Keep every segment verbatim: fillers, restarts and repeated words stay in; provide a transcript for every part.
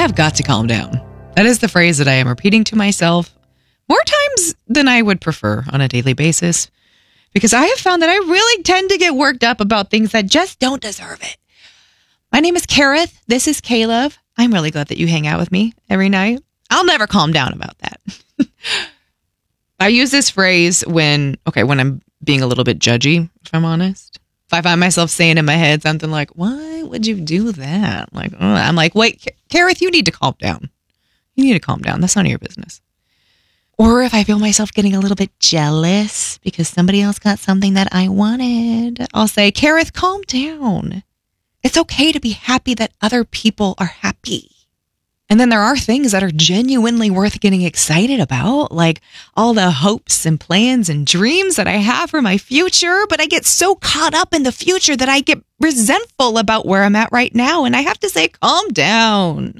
have got to calm down. That is the phrase that I am repeating to myself more times than I would prefer on a daily basis, because I have found that I really tend to get worked up about things that just don't deserve it. My name is Kareth. This is Caleb. I'm really glad that you hang out with me every night. I'll never calm down about that. I use this phrase when, okay, when I'm being a little bit judgy, if I'm honest. If I find myself saying in my head something like, why would you do that? Like, oh, I'm like, wait, Kareth, you need to calm down. You need to calm down. That's none of your business. Or if I feel myself getting a little bit jealous because somebody else got something that I wanted, I'll say, Kareth, calm down. It's okay to be happy that other people are happy. And then there are things that are genuinely worth getting excited about, like all the hopes and plans and dreams that I have for my future. But I get so caught up in the future that I get resentful about where I'm at right now. And I have to say, calm down.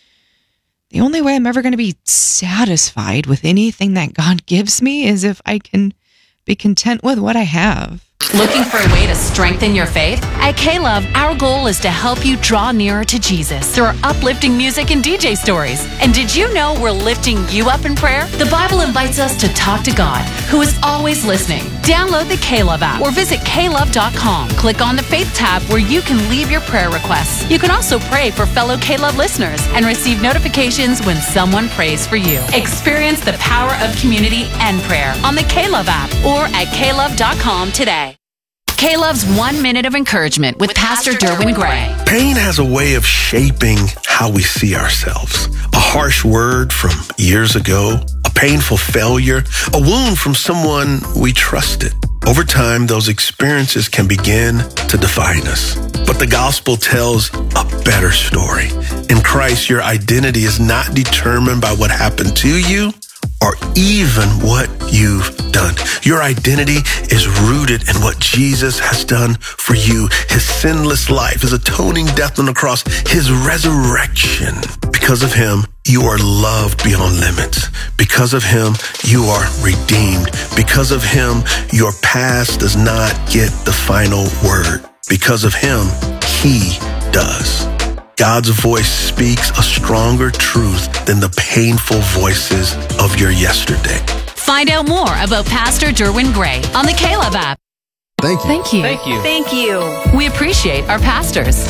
The only way I'm ever going to be satisfied with anything that God gives me is if I can be content with what I have. Looking for a way to strengthen your faith? At K-Love, our goal is to help you draw nearer to Jesus through our uplifting music and D J stories. And did you know we're lifting you up in prayer? The Bible invites us to talk to God, who is always listening. Download the K-Love app or visit K love dot com. Click on the Faith tab where you can leave your prayer requests. You can also pray for fellow K-Love listeners and receive notifications when someone prays for you. Experience the power of community and prayer on the K-Love app or at K love dot com today. K-Love's One Minute of Encouragement with Pastor Derwin Gray. Pain has a way of shaping how we see ourselves. A harsh word from years ago, a painful failure, a wound from someone we trusted. Over time, those experiences can begin to define us. But the gospel tells a better story. In Christ, your identity is not determined by what happened to you or even what you've done. Your identity is rooted in what Jesus has done for you. His sinless life, his atoning death on the cross, his resurrection. Because of him, you are loved beyond limits. Because of him, you are redeemed. Because of him, your past does not get the final word. Because of him, he does. God's voice speaks a stronger truth than the painful voices of your yesterday. Find out more about Pastor Derwin Gray on the K-Love app. Thank you. Thank you. Thank you. Thank you. We appreciate our pastors.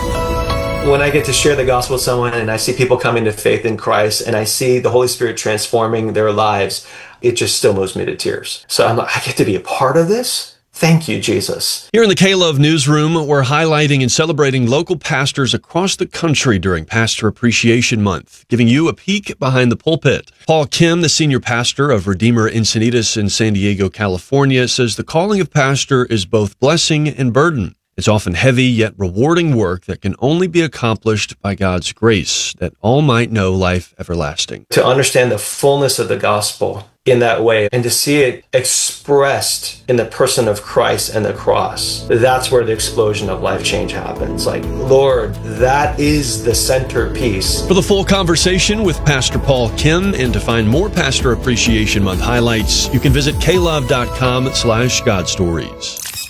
When I get to share the gospel with someone and I see people coming to faith in Christ and I see the Holy Spirit transforming their lives, it just still moves me to tears. So I'm like, I get to be a part of this? Thank you, Jesus. Here in the K-Love newsroom, we're highlighting and celebrating local pastors across the country during Pastor Appreciation Month, giving you a peek behind the pulpit. Paul Kim, the senior pastor of Redeemer Encinitas in San Diego, California, says the calling of pastor is both blessing and burden. It's often heavy yet rewarding work that can only be accomplished by God's grace, that all might know life everlasting. To understand the fullness of the gospel in that way and to see it expressed in the person of Christ and the cross, that's where the explosion of life change happens. Like, Lord, that is the centerpiece. For the full conversation with Pastor Paul Kim and to find more Pastor Appreciation Month highlights, you can visit K love dot com slash God Stories.